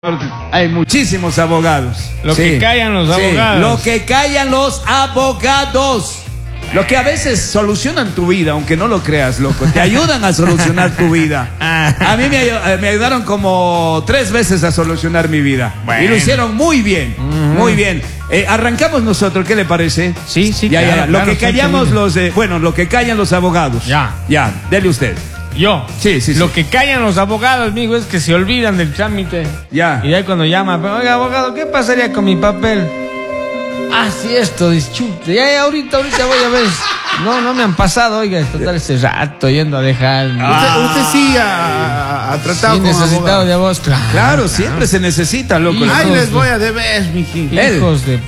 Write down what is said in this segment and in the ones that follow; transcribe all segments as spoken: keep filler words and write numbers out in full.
Hay muchísimos abogados. Lo sí, que callan los sí, abogados. Lo que callan los abogados. Lo que a veces solucionan tu vida, aunque no lo creas, loco. Te ayudan a solucionar tu vida. A mí me, me ayudaron como tres veces a solucionar mi vida. Bueno. Y lo hicieron muy bien, uh-huh. muy bien. Eh, arrancamos nosotros, ¿qué le parece? Sí, sí, ya, claro, ya. Lo claro, que callamos sí, los, eh, bueno, lo que callan los abogados. Ya. Ya, dele usted. Yo. Sí, sí, Lo sí. que callan los abogados, amigo, es que se olvidan del trámite. Ya. Y ahí cuando llama, oiga, abogado, ¿qué pasaría con mi papel? Ah, sí, esto, dischute. Ya, ya, ahorita, ahorita voy a ver. No, no me han pasado, oiga, total ese rato yendo a dejar. Ah. Usted, usted sí ha, ha tratado sí, con necesitado abogado. de vos, claro. Claro, siempre se necesita, loco. Ay, Hijos les de- voy a deber, mijito. Hijos de...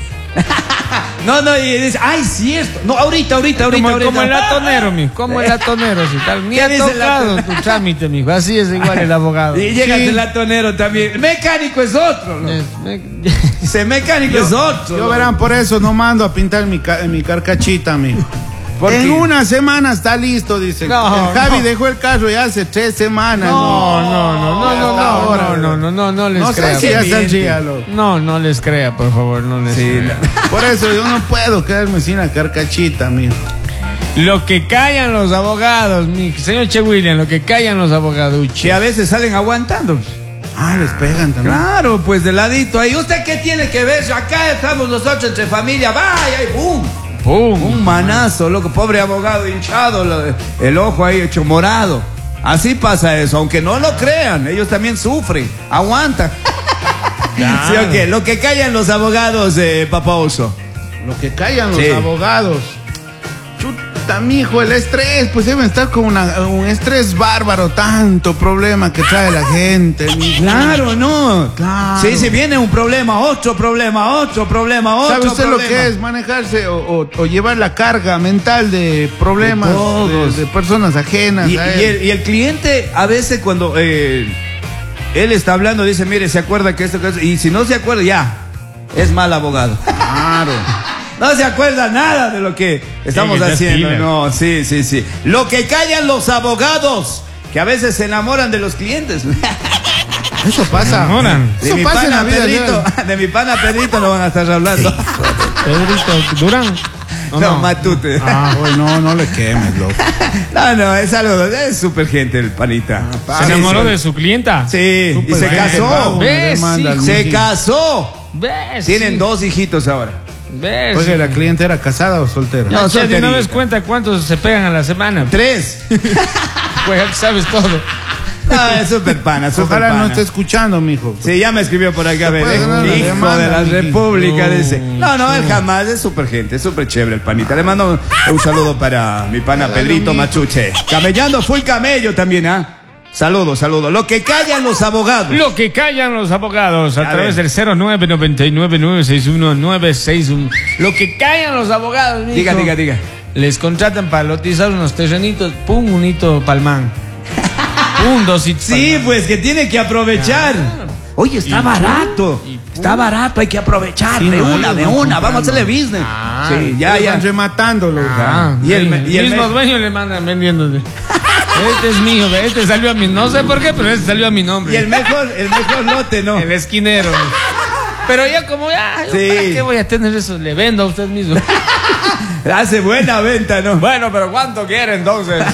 No, no, y dice, ay, cierto. No, ahorita, ahorita, ahorita, Como, ahorita. como el latonero, mijo. Como el latonero, si tal. Ni ¿Qué ha dice el tocado latonero? tu trámite, mijo. Así es igual el abogado. Y llega Sí. el latonero también. El mecánico es otro, ¿no? Es- me- Ese mecánico es otro. Yo ¿no? verán, por eso no mando a pintar mi, ca- mi carcachita, mijo. ¿Por En qué? una semana está listo, dice. No, el Javi no. dejó el carro ya hace tres semanas. No, no, no, no, no, Hasta no, ahora, no, no, no, no, no les No sé crea. si ya miente. saldría, loco. No, no les crea, por favor, no les Sí, crea. Por eso yo no puedo quedarme sin la carcachita, mijo. Lo que callan los abogados, mi señor Che William, lo que callan los abogados. Que a veces salen aguantando. Ah, les pegan también. Claro, pues de ladito ahí. ¿Usted qué tiene que ver? Acá estamos nosotros entre familia. Vaya, y ¡boom! ¡Pum! Un manazo, loco. Pobre abogado hinchado, lo- el ojo ahí hecho morado. Así pasa eso, aunque no lo crean. Ellos también sufren. Aguantan. Claro. ¿Sí o qué? Lo que callan los abogados, eh, Papá Oso. Lo que callan los Sí. abogados. Chuta, mijo, el estrés, pues deben estar con una- un estrés bárbaro, tanto problema que trae la gente, mijo. Claro, no. Claro. Sí, si viene un problema, otro problema, otro problema, otro ¿Sabe usted problema. lo que es manejarse o, o- o llevar la carga mental de problemas De todos. de, de personas ajenas Y, a y él? el, y el cliente a veces cuando eh, él está hablando dice, mire, se acuerda que esto, que esto, y si no se acuerda, ya, es mal abogado. Claro. No se acuerda nada de lo que estamos Sí, que está haciendo. fina. No, sí, sí, sí. Lo que callan los abogados, que a veces se enamoran de los clientes. Eso pasa. enamoran. De Eso mi pasa en pana la vida Pedrito, real. de mi pana Pedrito lo van a estar hablando. Pedrito Durán. ¿O No, Matute. Ah, bueno, no, no le quemes, loco. No, no, es algo, es súper gente el panita. ¿Se enamoró de su clienta? Sí, y Súper se gente, casó. bravo, me ¿Ves? demanda Sí, al Se mijito. casó. ¿Ves? Tienen Sí. dos hijitos ahora. ¿Ves? Oye, ¿la cliente era casada o soltera? No, No, che, de una solterita. vez cuenta cuántos se pegan a la semana. Tres. Pues ya sabes todo. No, es súper pana, súper Ojalá pana. no esté escuchando, mijo. Sí, ya me escribió por acá, Se ve, puede ganar una hijo demanda, de la mijito. República, No, dice. No, no, él jamás, es súper gente, es súper chévere el panita. Le mando un, un saludo para mi pana Pedrito Machuche. Camellando full camello también, ¿ah? Saludos, saludos. Lo que callan los abogados. Lo que callan los abogados a, A través ver. del cero nueve nueve nueve nueve seis uno nueve seis uno. Lo que callan los abogados, mijo. Diga, diga, diga. Les contratan para lotizar unos terrenitos, pum, un hito palmán. Pum, dos hitos Sí, palmán. pues que tiene que aprovechar. Oye, está Y barato. pum, y pum. Está barato, hay que aprovechar. Sí, de no, una, ellos de van una. Vamos a hacerle comprando. business. Ah, sí, ya, Ellos ya. van rematándolo. Ah, Y el sí, me- y el mismo me- dueño le mandan vendiéndole. Este es mío, ve, este salió a mi, no sé por qué, pero este salió a mi nombre. Y el mejor, el mejor lote, ¿no? El esquinero. Pero ya como ya, Sí. ¿para qué voy a tener eso? Le vendo a usted mismo. Hace buena venta, ¿no? Bueno, pero ¿cuánto quiere entonces?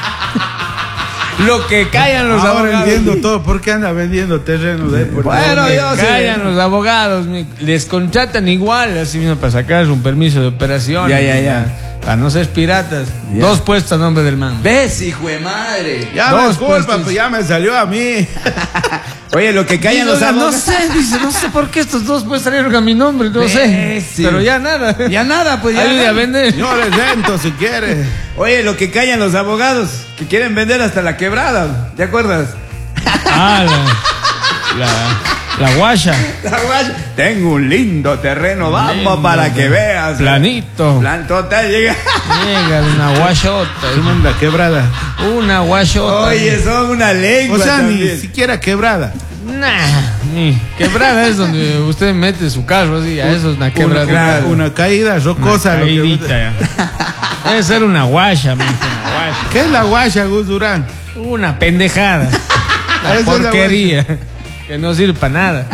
Lo que callan los Ahora abogados. entiendo todo. ¿Por qué anda vendiendo terrenos de por Bueno, Lo que yo sé. callan los abogados. mi- Les contratan igual, así mismo, para sacar un permiso de operación. Ya, ya, ya. Para no ser piratas. Ya. Dos puestos a nombre del man. ¿Ves, hijo de madre? Ya Dos me disculpa, puestos. pues ya me salió a mí. Oye, lo que callan Dice, los oiga, no abogados. sé, dice, no sé por qué estos dos pues salieron a mi nombre, no sé. Ves, sí. Pero ya nada. Ya nada, pues ya. Ayude a vender. Yo les rento si quiere. Oye, lo que callan los abogados, que quieren vender hasta la quebrada. ¿Te acuerdas? Ah, la, la, la guaya. La guaya. Tengo un lindo terreno, vamos Lindo, para que veas. Planito. Plan total, llega. Llega de una guayota. Tremenda quebrada. Una guayota. Oye, son una lengua O sea, ni también. siquiera quebrada. Nah, ni. Quebrada es donde usted mete su carro así, a eso es una Una, quebrada. una- una caída rocosa. Una lo que- caidita, ya. Debe ser una guaya, mijo, una guaya. ¿Qué es la guaya, Gus Durán? Una pendejada. Eso Una es la porquería. Que no sirve para nada.